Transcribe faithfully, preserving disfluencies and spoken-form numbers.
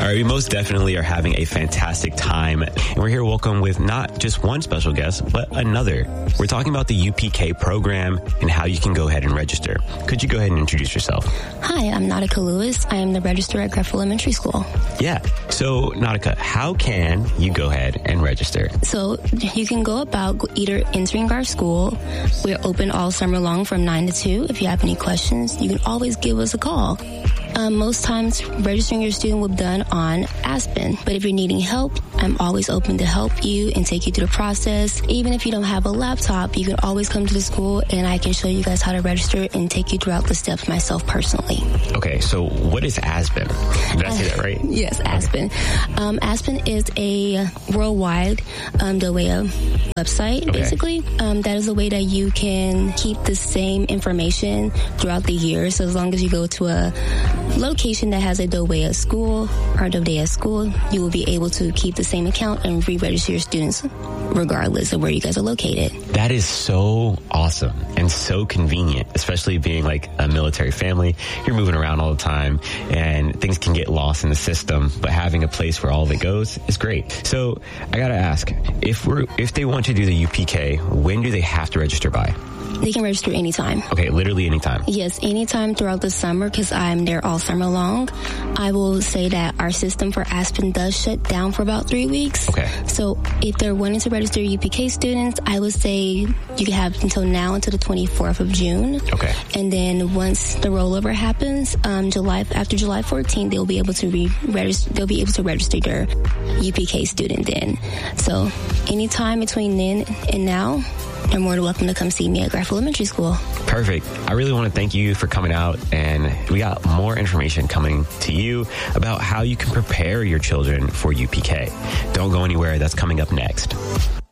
right, we most definitely are having a fantastic time. And we're here welcome with not just one special guest, but another. We're talking about the U P K program and how you can go ahead and register. Could you go ahead and introduce yourself? Hi, I'm Nautica Lewis. I am the registrar at Greffel Elementary School. Yeah. So, Nautica, how can you go ahead and register? So, you can go about either entering our school. We're open all summer long from nine to two. If you have any questions, you can always give us a call. Um, most times, registering your student will be done on Aspen. But if you're needing help, I'm always open to help you and take you through the process. Even if you don't have a laptop, you can always come to the school and I can show you guys how to register and take you throughout the steps myself personally. Okay, so what is Aspen? Did I say that right? Yes, Aspen. Okay. Um, Aspen is a worldwide um, DOEA website, okay. basically. Um, that is a way that you can keep the same information throughout the year. So as long as you go to a location that has a DOEA school or DOEA school, you will be able to keep the same account and re-register your students regardless of where you guys are located. That is so awesome and so convenient, especially being like a military family. You're moving around all the time and things can get lost in the system, but having a place where all of it goes is great. So I gotta ask, if we're if they want to do the U P K, when do they have to register by? They can register anytime. Okay, literally anytime. Yes, anytime throughout the summer because I'm there all summer long. I will say that our system for Aspen does shut down for about three weeks. Okay. So if they're wanting to register U P K students, I would say you can have until now until the twenty-fourth of June. Okay. And then once the rollover happens, um, July after July fourteenth, they'll be able to re-register. They'll be able to register their U P K student then. So anytime between then and now, you're more than welcome to come see me at Greffel Elementary School. Perfect. I really want to thank you for coming out, and we got more information coming to you about how you can prepare your children for U P K. Don't go anywhere. That's coming up next.